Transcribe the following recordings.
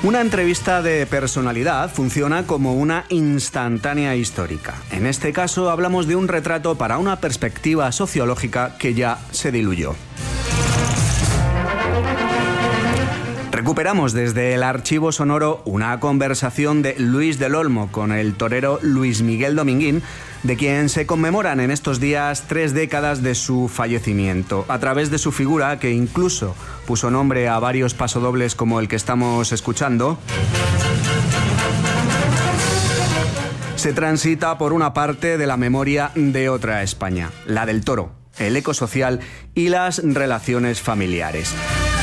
Una entrevista de personalidad funciona como una instantánea histórica. En este caso hablamos de un retrato para una perspectiva sociológica que ya se diluyó. Recuperamos desde el archivo sonoro una conversación de Luis del Olmo con el torero Luis Miguel Dominguín, de quien se conmemoran en estos días 3 décadas de su fallecimiento, a través de su figura, que incluso puso nombre a varios pasodobles como el que estamos escuchando. Se transita por una parte de la memoria de otra España, la del toro, el eco social y las relaciones familiares.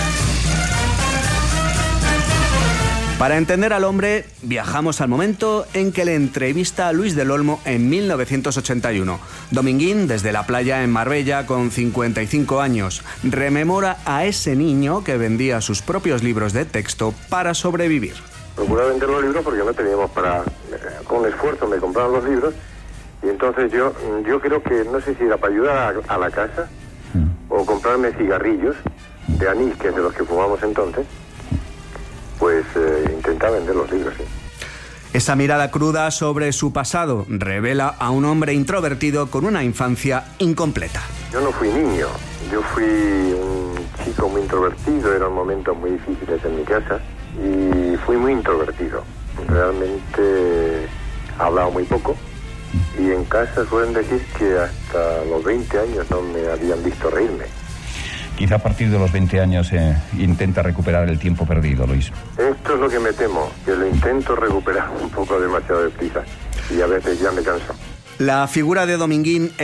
Para entender al hombre, viajamos al momento en que le entrevista a Luis del Olmo en 1981. Dominguín, desde la playa en Marbella, con 55 años, rememora a ese niño que vendía sus propios libros de texto para sobrevivir. Procuraba vender los libros porque no teníamos para... Con esfuerzo me compraban los libros y entonces yo creo que no sé si era para ayudar a la casa o comprarme cigarrillos de anís, que es de los que fumamos entonces. Pues intentaba vender los libros, sí. Esa mirada cruda sobre su pasado revela a un hombre introvertido con una infancia incompleta. Yo no fui niño, yo fui un chico muy introvertido, eran momentos muy difíciles en mi casa y fui muy introvertido. Realmente hablaba muy poco y en casa suelen decir que hasta los 20 años no me habían visto reírme. Quizá a partir de los 20 años intenta recuperar el tiempo perdido, Luis. Esto es lo que me temo, que lo intento recuperar un poco demasiado deprisa y a veces ya me canso. La figura de Dominguín